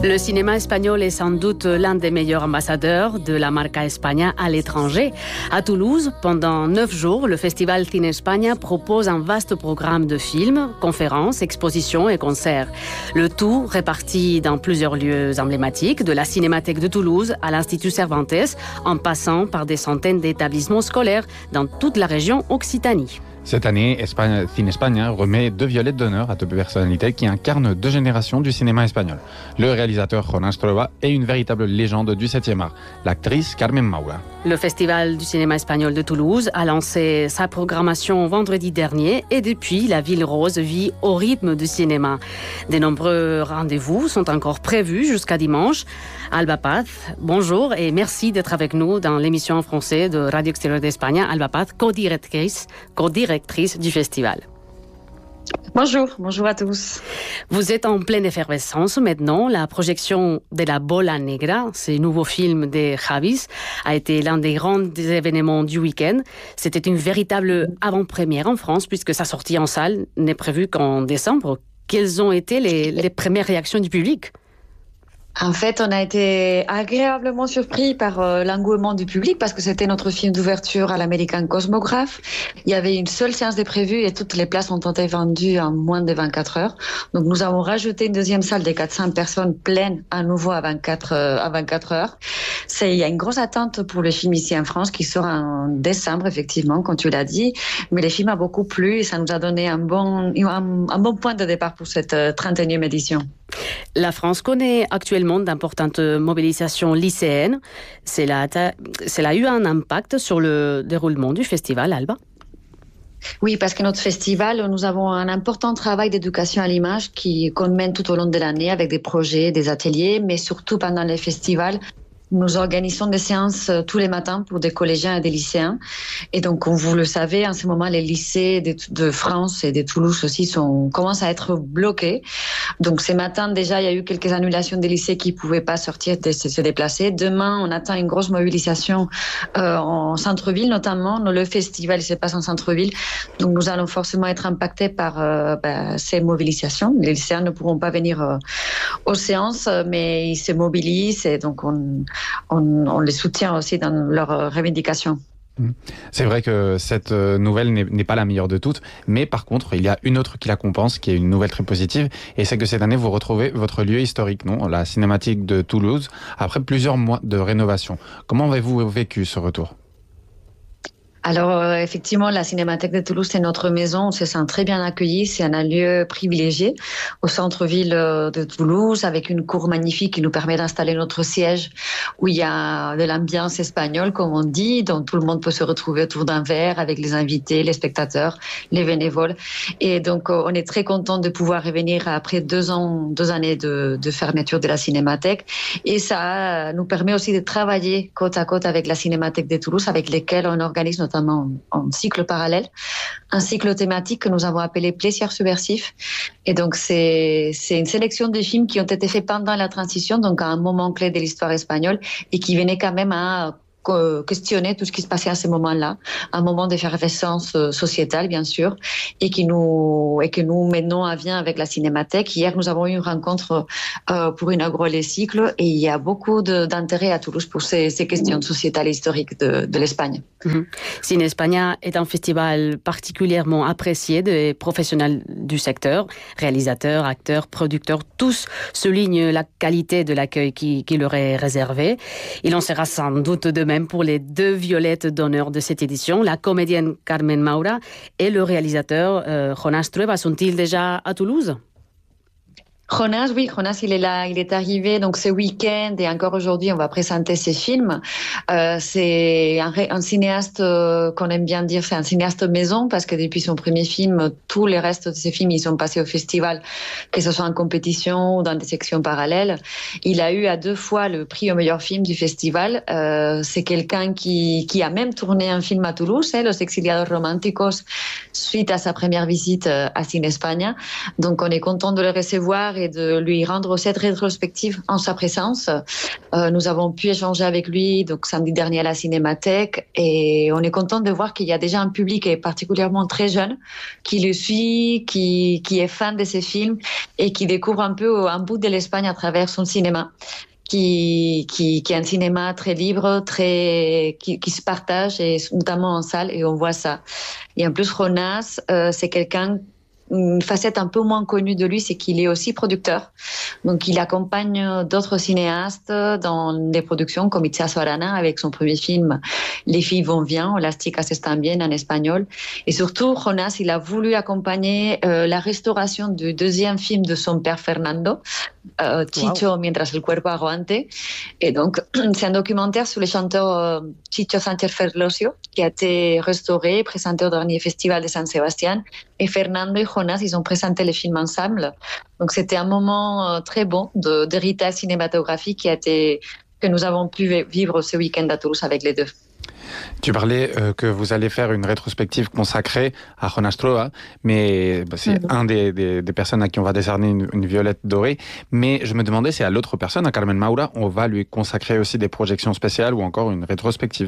Le cinéma espagnol est sans doute l'un des meilleurs ambassadeurs de la marca España à l'étranger. À Toulouse, pendant 9 jours, le festival Cine España propose un vaste programme de films, conférences, expositions et concerts. Le tout réparti dans plusieurs lieux emblématiques, de la Cinémathèque de Toulouse à l'Institut Cervantes, en passant par des centaines d'établissements scolaires dans toute la région Occitanie. Cette année, Cine España remet 2 violettes d'honneur à 2 personnalités qui incarnent 2 générations du cinéma espagnol. Le réalisateur Jonás Trueba et une véritable légende du 7e art, l'actrice Carmen Maura. Le Festival du cinéma espagnol de Toulouse a lancé sa programmation vendredi dernier et depuis, la ville rose vit au rythme du cinéma. De nombreux rendez-vous sont encore prévus jusqu'à dimanche. Alba Paz, bonjour et merci d'être avec nous dans l'émission en français de Radio Extérieure d'Espagne. Alba Paz, co-directrice du festival. Bonjour à tous. Vous êtes en pleine effervescence maintenant. La projection de La Bola Negra, ce nouveau film de Javis, a été l'un des grands événements du week-end. C'était une véritable avant-première en France puisque sa sortie en salle n'est prévue qu'en décembre. Quelles ont été les premières réactions du public ? En fait, on a été agréablement surpris par l'engouement du public parce que c'était notre film d'ouverture à l'American Cosmograph. Il y avait une seule séance de prévue et toutes les places ont été vendues en moins de 24 heures. Donc, nous avons rajouté une deuxième salle de 400 personnes pleine à nouveau à 24 heures. Il y a une grosse attente pour le film ici en France qui sort en décembre, effectivement, comme tu l'as dit. Mais le film a beaucoup plu et ça nous a donné un bon point de départ pour cette 31e édition. La France connaît actuellement d'importantes mobilisations lycéennes. Cela a eu un impact sur le déroulement du festival, Alba ? Oui, parce que notre festival, nous avons un important travail d'éducation à l'image qu'on mène tout au long de l'année avec des projets, des ateliers, mais surtout pendant les festivals. Nous organisons des séances tous les matins pour des collégiens et des lycéens. Et donc, comme vous le savez, en ce moment, les lycées de France et de Toulouse aussi commencent à être bloqués. Donc, ce matin, déjà, il y a eu quelques annulations des lycées qui ne pouvaient pas sortir, se déplacer. Demain, on attend une grosse mobilisation en centre-ville, notamment. Le festival se passe en centre-ville. Donc, nous allons forcément être impactés par ces mobilisations. Les lycéens ne pourront pas venir aux séances, mais ils se mobilisent et donc on les soutient aussi dans leurs revendications. C'est vrai que cette nouvelle n'est pas la meilleure de toutes, mais par contre, il y a une autre qui la compense, qui est une nouvelle très positive, et c'est que cette année, vous retrouvez votre lieu historique, non ? La Cinémathèque de Toulouse, après plusieurs mois de rénovation. Comment avez-vous vécu ce retour ? Alors, effectivement, la Cinémathèque de Toulouse, c'est notre maison. On se sent très bien accueillis. C'est un lieu privilégié au centre-ville de Toulouse avec une cour magnifique qui nous permet d'installer notre siège où il y a de l'ambiance espagnole, comme on dit, dont tout le monde peut se retrouver autour d'un verre avec les invités, les spectateurs, les bénévoles. Et donc, on est très content de pouvoir revenir après 2 années de fermeture de la Cinémathèque. Et ça nous permet aussi de travailler côte à côte avec la Cinémathèque de Toulouse, avec lesquelles on organise notamment en cycle parallèle, un cycle thématique que nous avons appelé Plaisir subversif. Et donc, c'est une sélection de films qui ont été faits pendant la transition, donc à un moment clé de l'histoire espagnole, et qui venaient quand même à questionner tout ce qui se passait à ce moment-là, un moment d'effervescence sociétale, bien sûr, et que nous menons à bien avec la Cinémathèque. Hier, nous avons eu une rencontre pour inaugurer les cycles et il y a beaucoup d'intérêt à Toulouse pour ces questions sociétales et historiques de l'Espagne. Cine España est un festival particulièrement apprécié des professionnels du secteur, réalisateurs, acteurs, producteurs, tous soulignent la qualité de l'accueil qui leur est réservé. Il en sera sans doute de même pour les 2 violettes d'honneur de cette édition. La comédienne Carmen Maura et le réalisateur Jonás Trueba sont-ils déjà à Toulouse ? Jonás, il est là, il est arrivé donc ce week-end et encore aujourd'hui on va présenter ses films. C'est un cinéaste qu'on aime bien dire, c'est un cinéaste maison parce que depuis son premier film, tous les restes de ses films ils sont passés au festival, que ce soit en compétition ou dans des sections parallèles. Il a eu à 2 fois le prix au meilleur film du festival. C'est quelqu'un qui a même tourné un film à Toulouse, Los Exiliados Románticos, suite à sa première visite à Cine España. Donc on est content de le recevoir et de lui rendre cette rétrospective en sa présence. Nous avons pu échanger avec lui donc samedi dernier à la Cinémathèque et on est content de voir qu'il y a déjà un public et particulièrement très jeune qui le suit, qui est fan de ses films et qui découvre un peu un bout de l'Espagne à travers son cinéma. Qui est un cinéma très libre, qui se partage, et notamment en salle, et on voit ça. Et en plus, Jonas, c'est quelqu'un, une facette un peu moins connue de lui, c'est qu'il est aussi producteur. Donc, il accompagne d'autres cinéastes dans des productions comme Itziaso Arana avec son premier film Les filles vont bien, o Las chicas están bien en espagnol. Et surtout, Jonas, il a voulu accompagner la restauration du deuxième film de son père Fernando, Chicho mientras el cuerpo aguante. Et donc, c'est un documentaire sur le chanteur Chicho Sánchez Ferlosio qui a été restauré, présenté au dernier festival de San Sebastián. Et Fernando et Jonas, ils ont présenté le film ensemble. Donc, c'était un moment très bon d'héritage cinématographique que nous avons pu vivre ce week-end à Toulouse avec les deux. Tu parlais que vous allez faire une rétrospective consacrée à Jonas Trova, mais c'est un des personnes à qui on va décerner une violette dorée. Mais je me demandais si à l'autre personne, à Carmen Maura, on va lui consacrer aussi des projections spéciales ou encore une rétrospective.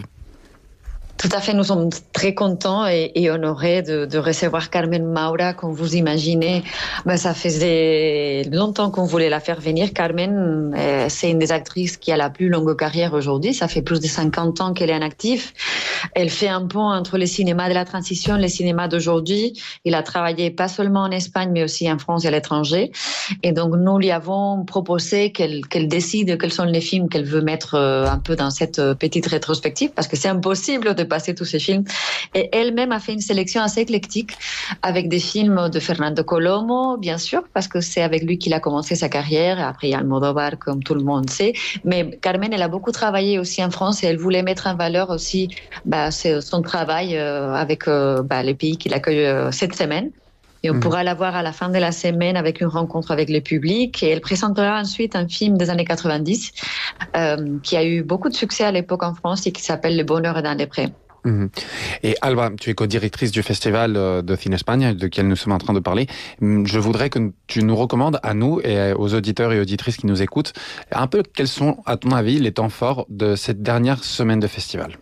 Tout à fait, nous sommes très contents et honorés de recevoir Carmen Maura. Comme vous imaginez, ça faisait longtemps qu'on voulait la faire venir. Carmen, c'est une des actrices qui a la plus longue carrière aujourd'hui. Ça fait plus de 50 ans qu'elle est en actif. Elle fait un pont entre les cinémas de la transition et les cinémas d'aujourd'hui. Elle a travaillé pas seulement en Espagne, mais aussi en France et à l'étranger. Et donc, nous lui avons proposé qu'elle décide quels sont les films qu'elle veut mettre un peu dans cette petite rétrospective, parce que c'est impossible de passer tous ces films. Et elle-même a fait une sélection assez éclectique avec des films de Fernando Colomo, bien sûr, parce que c'est avec lui qu'il a commencé sa carrière. Après, il y a Almodóvar, comme tout le monde sait. Mais Carmen, elle a beaucoup travaillé aussi en France et elle voulait mettre en valeur aussi son travail avec les pays qui l'accueillent cette semaine. Et on pourra la voir à la fin de la semaine avec une rencontre avec le public. Et elle présentera ensuite un film des années 90 qui a eu beaucoup de succès à l'époque en France et qui s'appelle Le bonheur est dans les prés. Et Alba, tu es co-directrice du festival de Cinespagne, de quel nous sommes en train de parler. Je voudrais que tu nous recommandes, à nous et aux auditeurs et auditrices qui nous écoutent, un peu quels sont, à ton avis, les temps forts de cette dernière semaine de festival.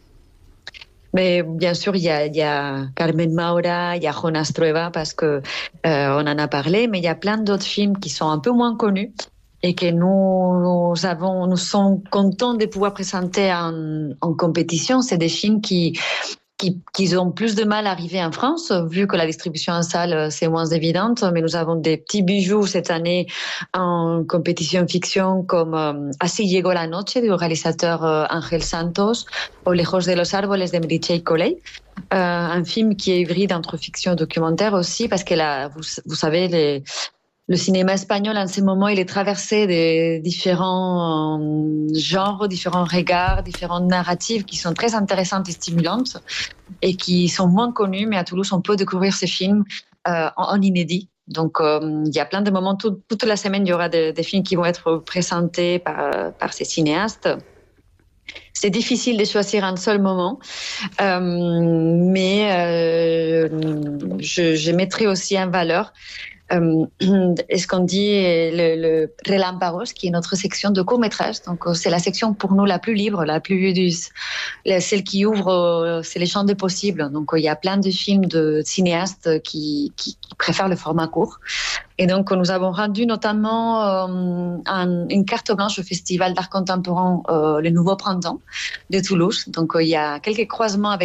Mais bien sûr, il y a Carmen Maura, il y a Jonas Trueba, parce que on en a parlé, mais il y a plein d'autres films qui sont un peu moins connus et que nous sommes contents de pouvoir présenter en compétition. C'est des films qui ont plus de mal à arriver en France, vu que la distribution en salle, c'est moins évidente. Mais nous avons des petits bijoux cette année en compétition fiction, comme Así llegó la noche, du réalisateur Ángel Santos, ou Lejos de los árboles de Meritxell Colley. Un film qui est hybride entre fiction et documentaire aussi, parce que vous savez, le cinéma espagnol, en ce moment, il est traversé de différents genres, différents regards, différentes narratives qui sont très intéressantes et stimulantes et qui sont moins connues. Mais à Toulouse, on peut découvrir ces films en inédit. Donc, il y a plein de moments. Toute la semaine, il y aura des films qui vont être présentés par ces cinéastes. C'est difficile de choisir un seul moment, mais je mettrai aussi en valeur est-ce qu'on dit le Relámpagos, qui est notre section de court-métrage. Donc, c'est la section pour nous la plus libre, la plus celle qui ouvre, c'est les champs des possibles. Donc, il y a plein de films de cinéastes qui préfèrent le format court. Et donc, nous avons rendu notamment une carte blanche au Festival d'art contemporain Le Nouveau Printemps de Toulouse. Donc, il y a quelques croisements avec